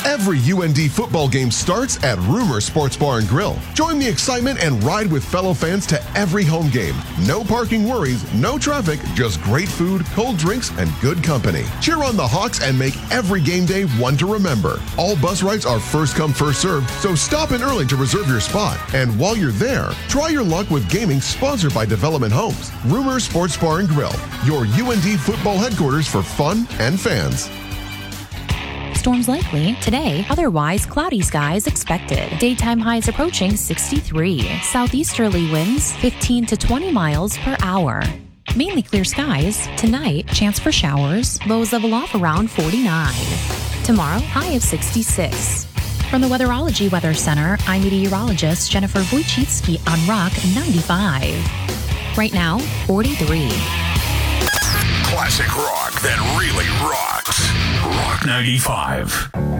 Every UND football game starts at Rumor Sports Bar and Grill. Join the excitement and ride with fellow fans to every home game. No parking worries, no traffic, just great food, cold drinks, and good company. Cheer on the Hawks and make every game day one to remember. All bus rides are first come, first served, so stop in early to reserve your spot. And while you're there, try your luck with gaming sponsored by Development Homes. Rumor Sports Bar and Grill, your UND football headquarters for fun and fans. Storms likely today, otherwise cloudy skies expected. Daytime highs approaching 63. Southeasterly winds 15 to 20 miles per hour. Mainly clear skies. Tonight, chance for showers. Lows level off around 49. Tomorrow, high of 66. From the Weatherology Weather Center, I'm meteorologist Jennifer Wojcicki on Rock 95. Right now, 43. Classic rock that really rocks. Rock 95.